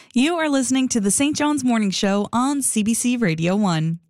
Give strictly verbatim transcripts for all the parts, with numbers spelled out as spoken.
You are listening to the Saint John's Morning Show on C B C Radio one.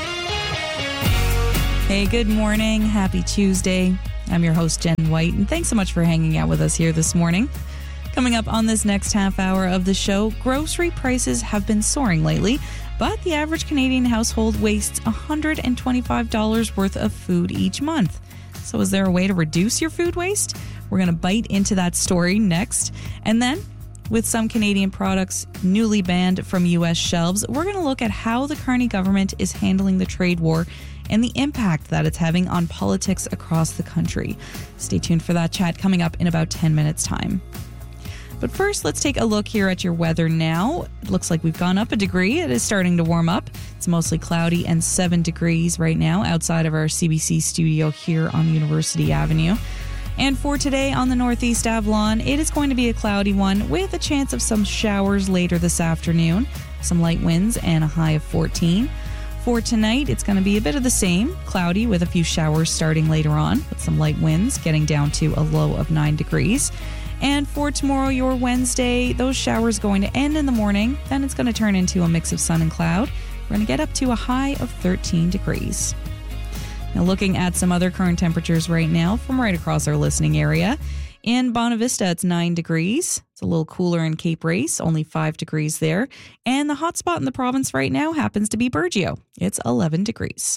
Hey, good morning. Happy Tuesday. I'm your host, Jen White, and thanks so much for hanging out with us here this morning. Coming up on this next half hour of the show, grocery prices have been soaring lately, but the average Canadian household wastes one hundred twenty-five dollars worth of food each month. So is there a way to reduce your food waste? We're going to bite into that story next. And then, with some Canadian products newly banned from U S shelves, we're going to look at how the Carney government is handling the trade war and the impact that it's having on politics across the country. Stay tuned for that chat coming up in about ten minutes' time. But first, let's take a look here at your weather now. It looks like we've gone up a degree. It is starting to warm up. It's mostly cloudy and seven degrees right now outside of our C B C studio here on University Avenue. And for today on the Northeast Avalon, it is going to be a cloudy one with a chance of some showers later this afternoon, some light winds and a high of fourteen. For tonight, it's going to be a bit of the same, cloudy with a few showers starting later on, with some light winds getting down to a low of nine degrees. And for tomorrow, your Wednesday, those showers going to end in the morning, then it's going to turn into a mix of sun and cloud. We're going to get up to a high of thirteen degrees. Now, looking at some other current temperatures right now from right across our listening area. In Bonavista, it's nine degrees. It's a little cooler in Cape Race, only five degrees there. And the hot spot in the province right now happens to be Burgeo. It's eleven degrees.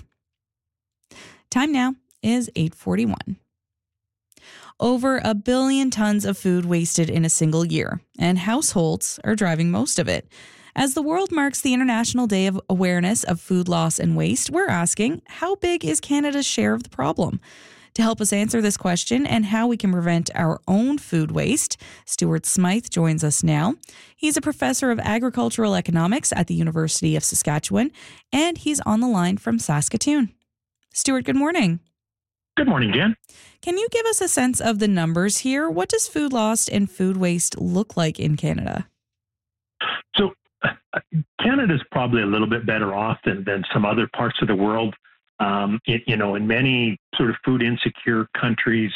Time now is eight forty-one. Over a billion tons of food wasted in a single year, and households are driving most of it. As the world marks the International Day of Awareness of Food Loss and Waste, we're asking, how big is Canada's share of the problem? To help us answer this question and how we can prevent our own food waste, Stuart Smythe joins us now. He's a professor of agricultural economics at the University of Saskatchewan, and he's on the line from Saskatoon. Stuart, good morning. Good morning, Jen. Can you give us a sense of the numbers here? What does food loss and food waste look like in Canada? So uh, Canada's probably a little bit better off than, than some other parts of the world. Um, it, you know, in many sort of food insecure countries,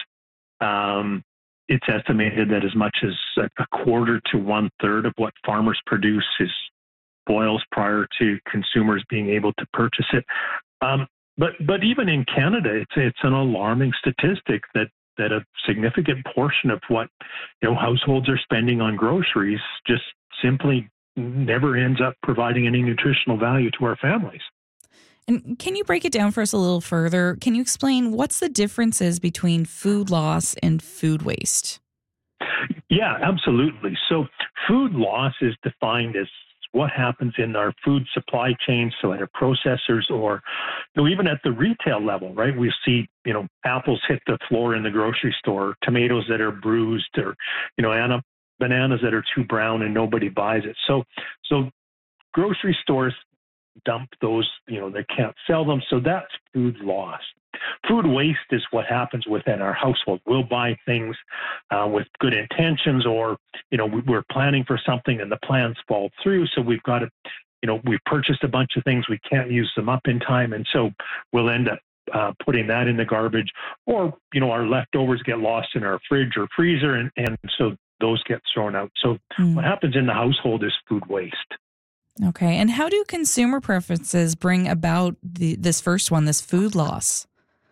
um, it's estimated that as much as a, a quarter to one third of what farmers produce is spoils prior to consumers being able to purchase it. Um, but but even in Canada, it's it's an alarming statistic that that a significant portion of what you know households are spending on groceries just simply never ends up providing any nutritional value to our families. And can you break it down for us a little further? Can you explain what's the differences between food loss and food waste? Yeah, absolutely. So food loss is defined as what happens in our food supply chain, so at our processors or you know, even at the retail level, right? We see, you know, apples hit the floor in the grocery store, tomatoes that are bruised, or, you know, and bananas that are too brown and nobody buys it. So, so grocery stores dump those, you know, they can't sell them. So that's food loss. Food waste is what happens within our household. We'll buy things uh, with good intentions, or, you know, we're planning for something and the plans fall through. So we've got to, you know, we've purchased a bunch of things. We can't use them up in time. And so we'll end up uh, putting that in the garbage, or, you know, our leftovers get lost in our fridge or freezer. And, and so those get thrown out. So mm. what happens in the household is food waste. Okay. And how do consumer preferences bring about the, this first one, this food loss?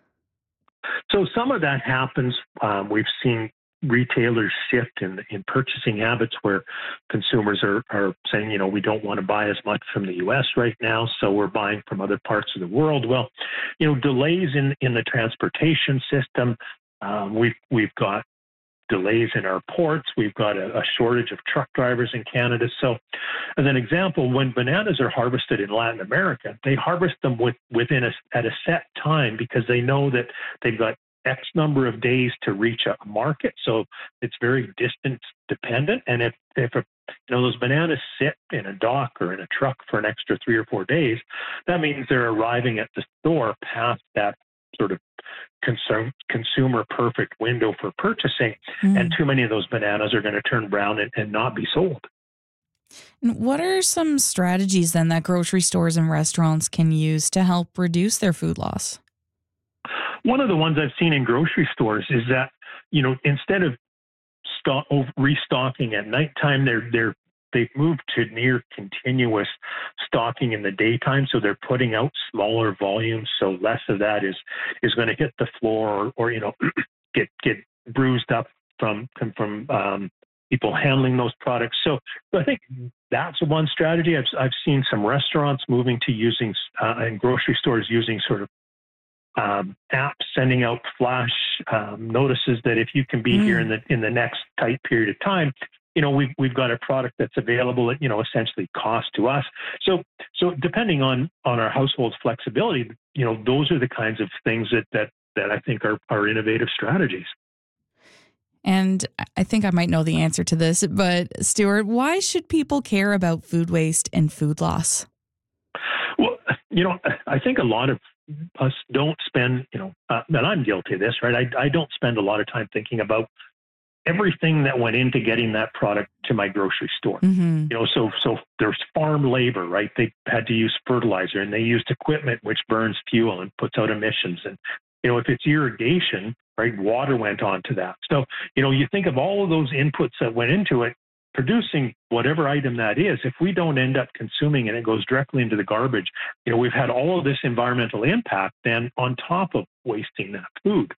So some of that happens. Um, we've seen retailers shift in, in purchasing habits where consumers are, are saying, you know, we don't want to buy as much from the U S right now, so we're buying from other parts of the world. Well, you know, delays in, in the transportation system. Um, we've, we've got delays in our ports. We've got a, a shortage of truck drivers in Canada. So as an example, when bananas are harvested in Latin America, they harvest them with, within a, at a set time because they know that they've got X number of days to reach a market. So it's very distance dependent. And if, if a, you know, those bananas sit in a dock or in a truck for an extra three or four days, that means they're arriving at the store past that sort of Consum- consumer perfect window for purchasing, mm. and too many of those bananas are going to turn brown and, and not be sold. And what are some strategies then that grocery stores and restaurants can use to help reduce their food loss? One of the ones I've seen in grocery stores is that, you know, instead of stock, restocking at nighttime, they're they're they've moved to near continuous stocking in the daytime. So they're putting out smaller volumes. So less of that is, is going to hit the floor or, or you know, get, get bruised up from, from, um, people handling those products. So, so I think that's one strategy. I've, I've seen some restaurants moving to using, uh, and grocery stores using sort of um, apps, sending out flash um, notices that if you can be mm. here in the in the next tight period of time, you know, we've we've got a product that's available at, you know, essentially cost to us. So so depending on on our household's flexibility, you know, those are the kinds of things that that that I think are are innovative strategies. And I think I might know the answer to this, but Stuart, why should people care about food waste and food loss? Well, you know, I think a lot of us don't spend, you know, uh, and I'm guilty of this, right? I, I don't spend a lot of time thinking about everything that went into getting that product to my grocery store. Mm-hmm. You know, so so there's farm labor, right? They had to use fertilizer and they used equipment which burns fuel and puts out emissions. And, you know, if it's irrigation, right, water went on to that. So, you know, you think of all of those inputs that went into it, producing whatever item that is. If we don't end up consuming and it goes directly into the garbage, you know, we've had all of this environmental impact then on top of wasting that food.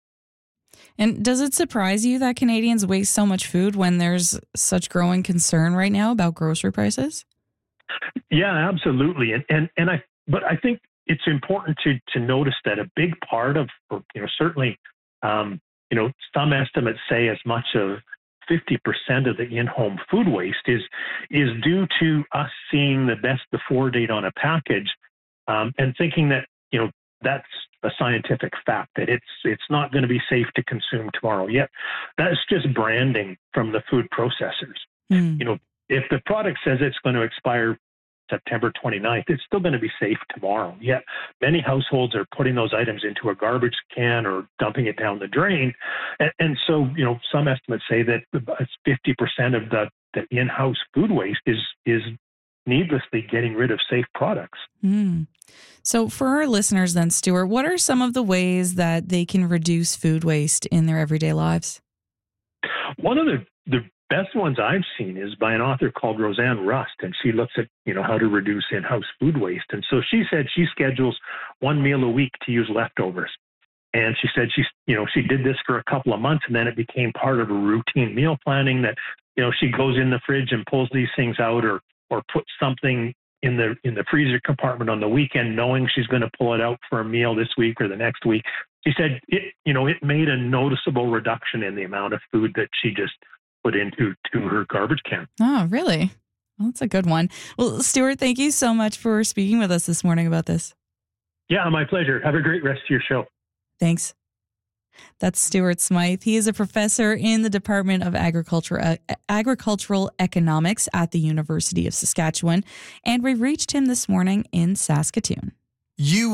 And does it surprise you that Canadians waste so much food when there's such growing concern right now about grocery prices? Yeah, absolutely. And and and I but I think it's important to to notice that a big part of, you know, certainly, um, you know, some estimates say as much of fifty percent of the in-home food waste is is due to us seeing the best before date on a package um, and thinking that, you know, that's a scientific fact, that it's it's not going to be safe to consume tomorrow. Yet that's just branding from the food processors. Mm. You know, if the product says it's going to expire September twenty-ninth, it's still going to be safe tomorrow. Yet many households are putting those items into a garbage can or dumping it down the drain. And, and so, you know, some estimates say that fifty percent of the, the in-house food waste is is needlessly getting rid of safe products. Mm. So for our listeners then, Stuart, what are some of the ways that they can reduce food waste in their everyday lives? One of the, the best ones I've seen is by an author called Roseanne Rust, and she looks at, you know, how to reduce in-house food waste. And so she said she schedules one meal a week to use leftovers. And she said she, you know, she did this for a couple of months, and then it became part of her routine meal planning that, you know, she goes in the fridge and pulls these things out, or or puts something in the in the freezer compartment on the weekend, knowing she's going to pull it out for a meal this week or the next week. She said it, you know, it made a noticeable reduction in the amount of food that she just put into to her garbage can. Oh, really? Well, that's a good one. Well, Stuart, thank you so much for speaking with us this morning about this. Yeah, my pleasure. Have a great rest of your show. Thanks. That's Stuart Smythe. He is a professor in the Department of Agriculture, uh, Agricultural Economics at the University of Saskatchewan, and we reached him this morning in Saskatoon. You